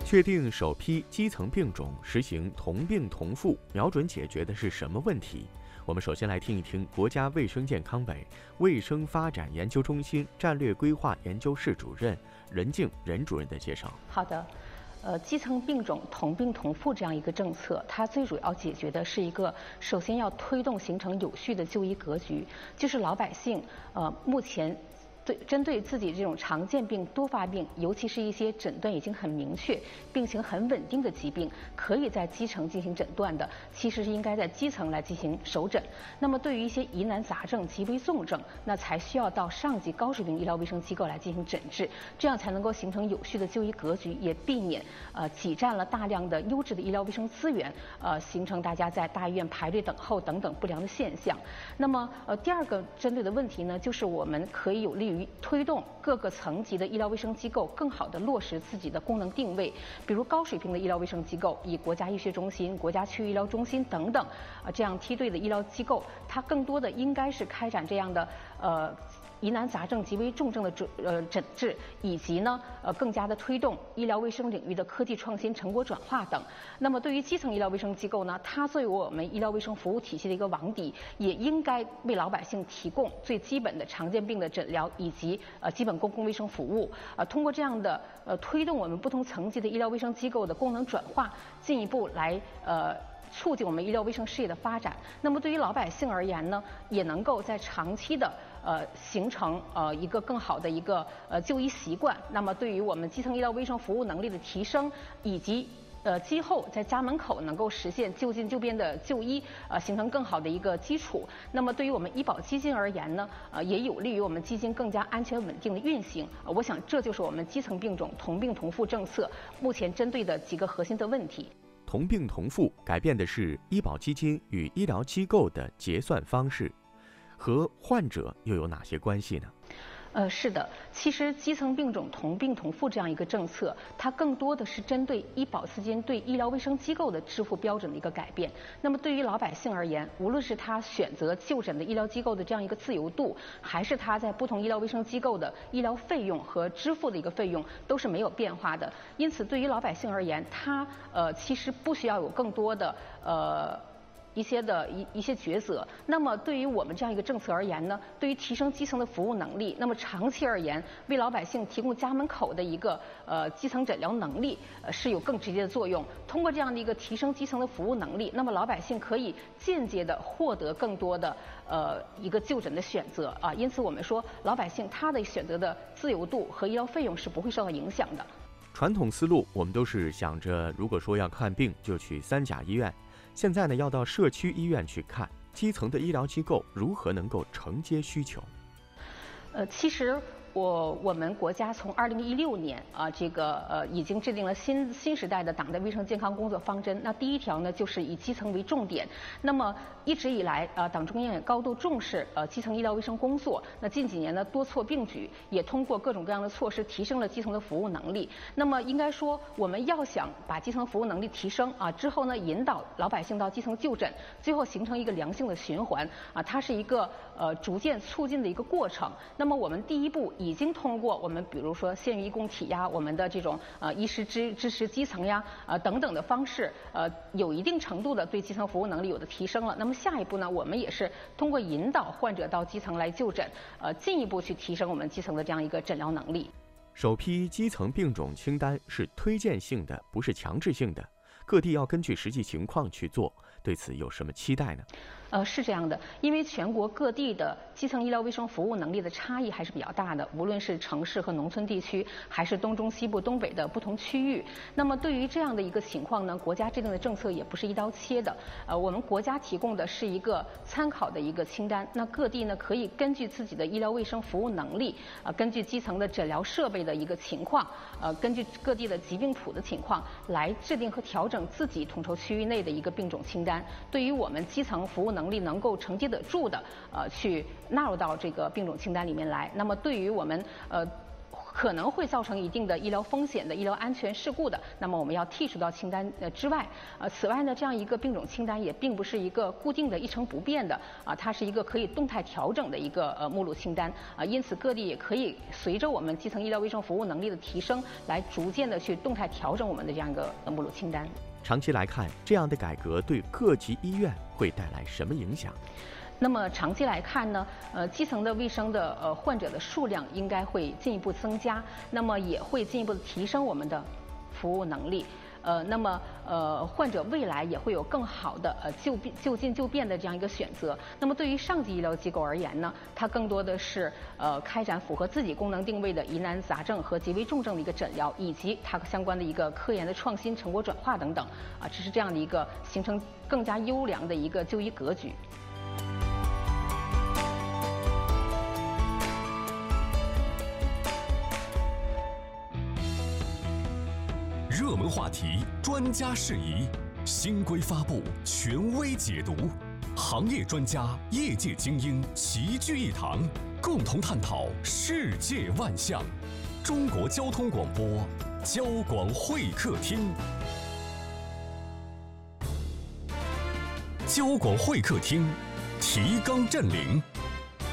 确定首批基层病种，实行同病同付，瞄准解决的是什么问题？我们首先来听一听国家卫生健康委卫生发展研究中心战略规划研究室主任任静任主任的介绍。 好的。基层病种同病同付这样一个政策，它最主要解决的是一个，首先要推动形成有序的就医格局，就是老百姓目前针对自己这种常见病、多发病，尤其是一些诊断已经很明确、病情很稳定的疾病，可以在基层进行诊断的，其实是应该在基层来进行首诊。那么对于一些疑难杂症、极为重症，那才需要到上级高水平医疗卫生机构来进行诊治，这样才能够形成有序的就医格局，也避免挤占了大量的优质的医疗卫生资源，形成大家在大医院排队等候等等不良的现象。那么第二个针对的问题呢，就是我们可以有利于推动各个层级的医疗卫生机构更好地落实自己的功能定位，比如高水平的医疗卫生机构，以国家医学中心、国家区域医疗中心等等这样梯队的医疗机构，它更多的应该是开展这样的疑难杂症极为重症的诊治，以及呢更加的推动医疗卫生领域的科技创新、成果转化等。那么对于基层医疗卫生机构呢，它作为我们医疗卫生服务体系的一个网底，也应该为老百姓提供最基本的常见病的诊疗以及基本公共卫生服务。通过这样的推动我们不同层级的医疗卫生机构的功能转化，进一步来促进我们医疗卫生事业的发展。那么对于老百姓而言呢，也能够在长期的形成一个更好的一个就医习惯。那么对于我们基层医疗卫生服务能力的提升，以及今后在家门口能够实现就近就便的就医，形成更好的一个基础。那么对于我们医保基金而言呢，也有利于我们基金更加安全稳定的运行。我想这就是我们基层病种同病同付政策目前针对的几个核心的问题。 同病同付改变的是医保基金与医疗机构的结算方式，和患者又有哪些关系呢？ 是的，其实基层病种同病同付这样一个政策，它更多的是针对医保资金对医疗卫生机构的支付标准的一个改变。那么对于老百姓而言，无论是他选择就诊的医疗机构的这样一个自由度，还是他在不同医疗卫生机构的医疗费用和支付的一个费用，都是没有变化的。因此，对于老百姓而言，他其实不需要有更多的一些抉择。那么对于我们这样一个政策而言呢，对于提升基层的服务能力，那么长期而言，为老百姓提供家门口的一个基层诊疗能力是有更直接的作用。通过这样的一个提升基层的服务能力，那么老百姓可以间接的获得更多的一个就诊的选择啊。因此我们说，老百姓他的选择的自由度和医疗费用是不会受到影响的。 传统思路，我们都是想着，如果说要看病就去3甲医院。现在呢，要到社区医院去看，基层的医疗机构如何能够承接需求？ 其实我们国家从2016年已经制定了新时代的党的卫生健康工作方针。那第一条呢，就是以基层为重点。那么一直以来党中央也高度重视基层医疗卫生工作。那近几年呢，多措并举，也通过各种各样的措施提升了基层的服务能力。那么应该说，我们要想把基层服务能力提升之后呢，引导老百姓到基层就诊，最后形成一个良性的循环它是一个逐渐促进的一个过程。那么我们第一步已经通过我们比如说县域医共体呀，我们的这种医师支持基层呀等等的方式，有一定程度的对基层服务能力有的提升了。那么下一步呢，我们也是通过引导患者到基层来就诊，进一步去提升我们基层的这样一个诊疗能力。 首批基层病种清单是推荐性的，不是强制性的，各地要根据实际情况去做，对此有什么期待呢？ 是这样的，因为全国各地的基层医疗卫生服务能力的差异还是比较大的，无论是城市和农村地区，还是东中西部、东北的不同区域。那么对于这样的一个情况呢，国家制定的政策也不是一刀切的。我们国家提供的是一个参考的一个清单，那各地呢可以根据自己的医疗卫生服务能力，根据基层的诊疗设备的一个情况，根据各地的疾病谱的情况来制定和调整自己统筹区域内的一个病种清单。对于我们基层服务能力能够承接得住的，去纳入到这个病种清单里面来。那么对于我们可能会造成一定的医疗风险的、医疗安全事故的，那么我们要剔除到清单之外。此外呢，这样一个病种清单也并不是一个固定的、一成不变的它是一个可以动态调整的一个目录清单因此各地也可以随着我们基层医疗卫生服务能力的提升，来逐渐的去动态调整我们的这样一个目录清单。 长期来看，这样的改革对各级医院会带来什么影响？ 那么长期来看呢，基层的卫生的患者的数量应该会进一步增加，那么也会进一步的提升我们的服务能力。那么患者未来也会有更好的就近就便的这样一个选择。那么对于上级医疗机构而言呢，它更多的是开展符合自己功能定位的疑难杂症和极为重症的一个诊疗，以及它相关的一个科研的创新、成果转化等等这是这样的一个形成更加优良的一个就医格局。 热门话题，专家释疑，新规发布，权威解读，行业专家、业界精英齐聚一堂，共同探讨世界万象。中国交通广播，交广会客厅。交广会客厅，提纲挈领。